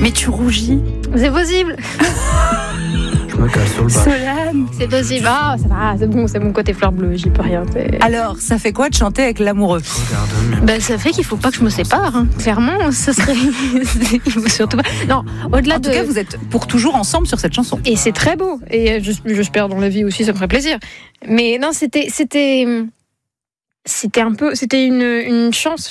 Mais tu rougis. C'est possible. Je me cale sur le bas. Solane. C'est possible. Ah, ça va, c'est bon, c'est mon côté fleur bleue, j'y peux rien. Alors, ça fait quoi de chanter avec l'amoureux? Ben, ça fait qu'il faut pas que je me sépare. Hein. Clairement, ce serait. Il faut surtout pas. Non, au-delà En tout cas, vous êtes pour toujours ensemble sur cette chanson. Et c'est très beau. Et j'espère dans la vie aussi, ça me ferait plaisir. Mais non, c'était une chance.